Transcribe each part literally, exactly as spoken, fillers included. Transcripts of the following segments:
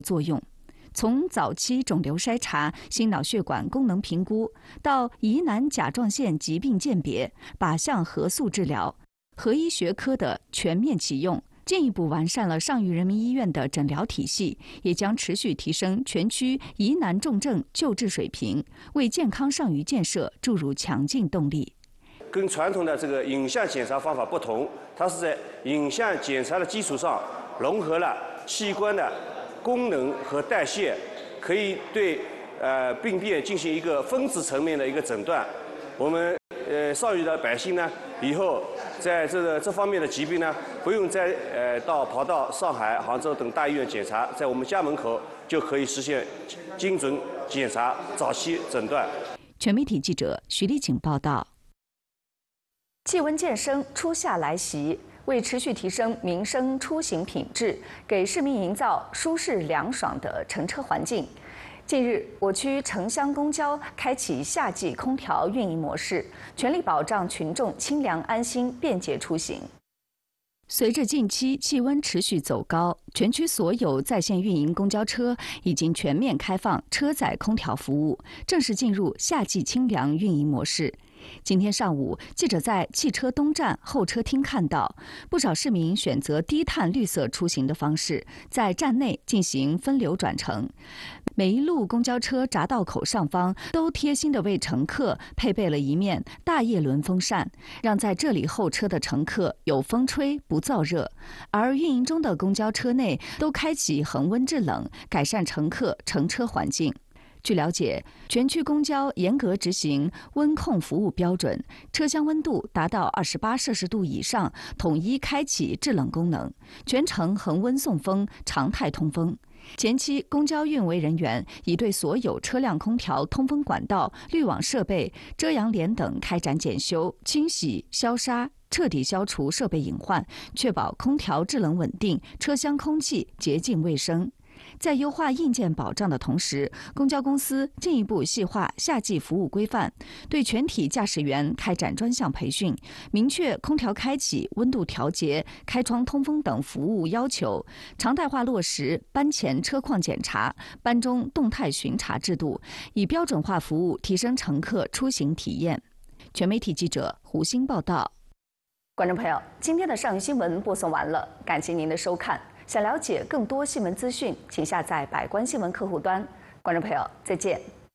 作用。从早期肿瘤筛查、心脑血管功能评估，到疑难甲状腺疾病鉴别、靶向核素治疗，核医学科的全面启用，进一步完善了上虞人民医院的诊疗体系，也将持续提升全区疑难重症救治水平，为健康上虞建设注入强劲动力。 跟传统的这个影像检查方法不同，它是在影像检查的基础上融合了器官的功能和代谢，可以对呃病变进行一个分子层面的一个诊断。我们呃上虞的百姓呢，以后在这个这方面的疾病呢，不用再呃到跑到上海、杭州等大医院检查，在我们家门口就可以实现精准检查、早期诊断。 全媒体记者徐丽景报道。 气温渐升，初夏来袭。为持续提升民生出行品质，给市民营造舒适凉爽的乘车环境，近日，我区城乡公交开启夏季空调运营模式，全力保障群众清凉安心、便捷出行。 随着近期气温持续走高，全区所有在线运营公交车已经全面开放车载空调服务，正式进入夏季清凉运营模式。今天上午，记者在汽车东站候车厅看到，不少市民选择低碳绿色出行的方式，在站内进行分流转乘。每一路公交车匝道口上方都贴心地为乘客配备了一面大叶轮风扇，让在这里候车的乘客有风吹不燥热。而运营中的公交车内都开启恒温制冷，改善乘客乘车环境。据了解，全区公交严格执行温控服务标准，车厢温度达到二十八摄氏度以上，统一开启制冷功能，全程恒温送风，常态通风。前期公交运维人员已对所有车辆空调通风管道、滤网设备、遮阳帘等开展检修、清洗、消杀，彻底消除设备隐患，确保空调制冷稳定，车厢空气洁净卫生。在优化硬件保障的同时，公交公司进一步细化夏季服务规范，对全体驾驶员开展专项培训，明确空调开启、温度调节、开窗通风等服务要求，常态化落实班前车况检查、班中动态巡查制度，以标准化服务提升乘客出行体验。全媒体记者胡鑫报道。 观众朋友，今天的上虞新闻播送完了，感谢您的收看。想了解更多新闻资讯，请下载百官新闻客户端。观众朋友，再见。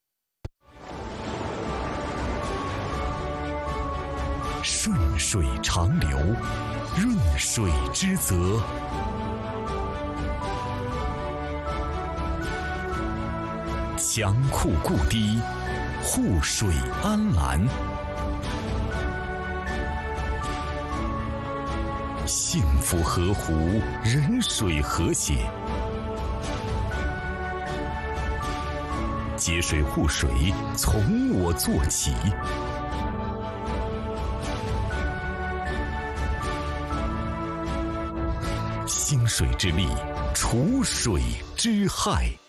顺水长流，润水之泽。强库固堤，护水安澜。幸福河湖，人水和谐。节水护水，从我做起。兴水之利，除水之害。